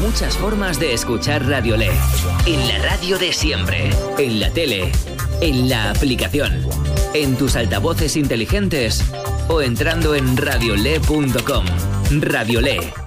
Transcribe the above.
muchas formas de escuchar Radiolé. En la radio de siempre, en la tele, en la aplicación, en tus altavoces inteligentes o entrando en radiolé.com. Radiolé.